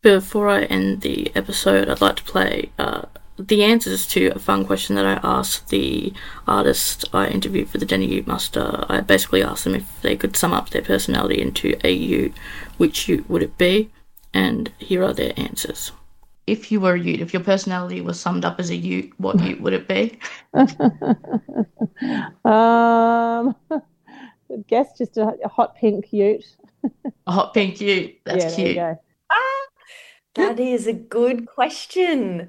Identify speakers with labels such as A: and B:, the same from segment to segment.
A: Before I end the episode, I'd like to play the answers to a fun question that I asked the artist I interviewed for the Denny Ute Muster. I basically asked them if they could sum up their personality into a ute. Which ute would it be? And here are their answers. If you were a ute, if your personality was summed up as a ute, what ute would it be?
B: Guess just a hot pink ute.
A: A hot pink ute. That's
B: There you
A: cute.
B: go.
C: That is a good question.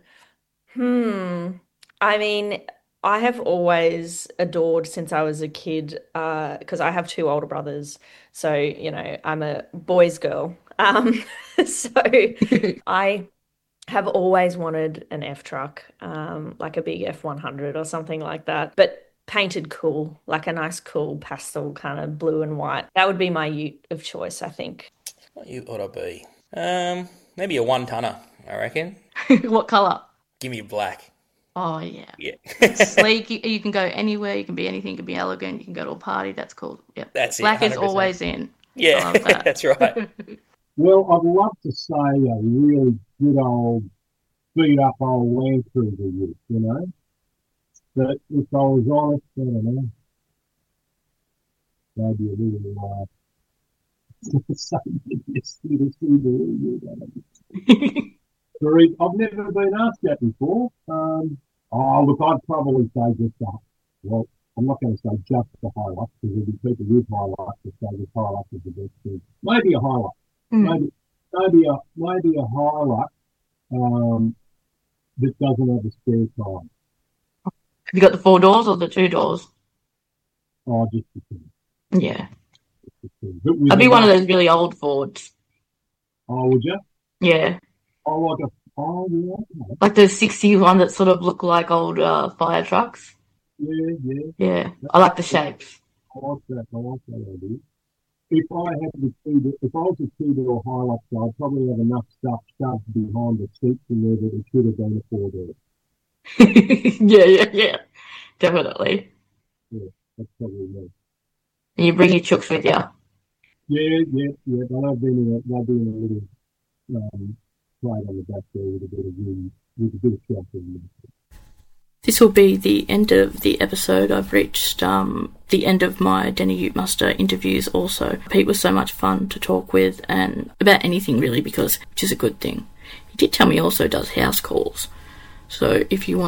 C: I mean, I have always adored since I was a kid, because I have two older brothers. So, I'm a boys' girl. So I have always wanted an F truck, like a big F100 or something like that, but painted cool, like a nice cool pastel kind of blue and white. That would be my ute of choice, I think.
D: What ute ought to be? Maybe a one-tonner, I reckon.
A: What colour?
D: Give me black.
A: Oh, yeah.
D: Yeah.
A: Sleek. You can go anywhere. You can be anything. You can be elegant. You can go to a party. That's cool. Yep.
D: That's it.
A: Black is
D: 100%.
A: always in.
D: Yeah,
A: I love that.
D: that's right.
E: Well, I'd love to say a really good old, beat up old Land Cruiser ute, But if I was honest, I don't know. Maybe a little, I've never been asked that before. Look, I'd probably say just that. Well, I'm not going to say just the Hilux, because there'll be people with Hilux that say the Hilux is the best thing. Maybe a Hilux. Maybe a Hilux that doesn't have a spare tire.
A: Have you got the 4 doors or the 2 doors?
E: Oh, just the two.
A: Yeah.
E: But
A: I'd be one of those really old Fords.
E: Oh, would you?
A: Yeah.
E: Oh, yeah, okay.
A: Like the 61 that sort of look like old fire trucks.
E: Yeah.
A: Yeah. I like the shapes.
E: I like that idea. If I was a two-door Hilux, I'd probably have enough stuff shoved behind the seats in there that it should have been a 4-door.
A: Yeah. Definitely.
E: Yeah, that's probably me.
A: And you bring your chooks with you.
E: Yeah. They'll be in a little plate on the back there with a bit of shelter in there.
A: This will be the end of the episode. I've reached the end of my Denny Ute Muster interviews also. Pete was so much fun to talk with, and about anything really, which is a good thing. He did tell me he also does house calls. So if you want